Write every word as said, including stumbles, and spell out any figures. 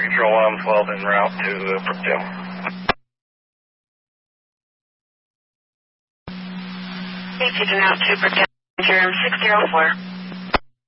Control one twelve en route to uh, Brookdale. Hey, taking out to Brookdale, six zero four.